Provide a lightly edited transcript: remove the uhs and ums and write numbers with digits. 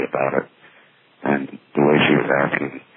about it. And the way she was asking